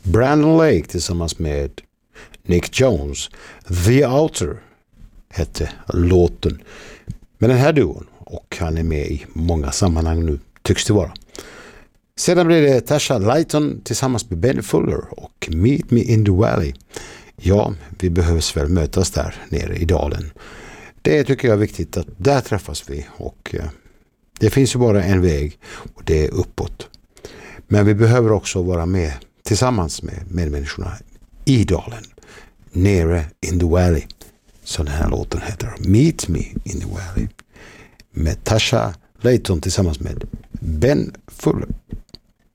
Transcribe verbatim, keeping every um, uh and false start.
Brandon Lake tillsammans med Nick Jones. The Outer hette låten. Men den här duon, och han är med i många sammanhang nu, tycks det vara. Sedan blir det Tasha Layton tillsammans med Ben Fuller och Meet Me in the Valley. Ja, vi behövs väl mötas där nere i dalen. Det tycker jag är viktigt, att där träffas vi, och eh, det finns ju bara en väg, och det är uppåt. Men vi behöver också vara med tillsammans med medmänniskorna i dalen, nere in the valley. Så den här låten heter Meet Me in the Valley med Tasha Layton tillsammans med Ben Fuller.